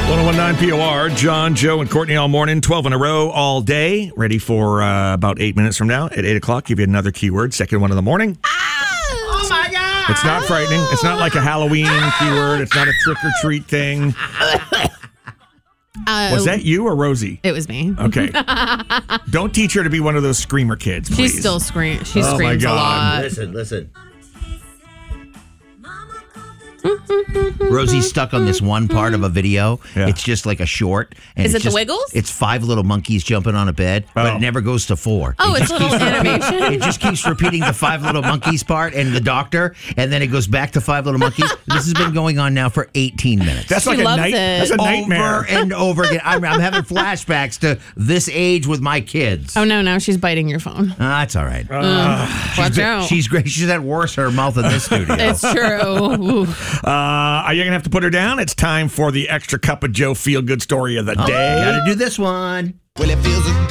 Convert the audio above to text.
1019 POR, John, Joe, and Courtney all morning, 12 in a row all day. Ready for about 8 minutes from now at 8 o'clock. Give you another keyword, second one in the morning. Oh, my God. It's not frightening. It's not like a Halloween keyword. It's not a trick-or-treat thing. Was that you or Rosie? It was me. Okay. Don't teach her to be one of those screamer kids, please. She still screams. She Oh, my screams a God. lot. Listen. Rosie's stuck on this one part of a video. Yeah. It's just like a short. And Is it's it the just- Wiggles? It's 5 little monkeys jumping on a bed, but Oh. it never goes to 4. Oh, It it's just a little keeps repeating- animation? It just keeps repeating the 5 little monkeys part and the doctor, and then it goes back to 5 little monkeys. This has been going on now for 18 minutes. That's She like a loves night. it. That's a nightmare. Over and over again. I'm having flashbacks to this age with my kids. Oh, no, now she's biting your phone. That's all right. Watch out. She's great. She's had worse her mouth in this studio. It's true. Ooh. Are you going to have to put her down? It's time for the extra cup of Joe feel-good story of the day. Got to do this one. Well, it feels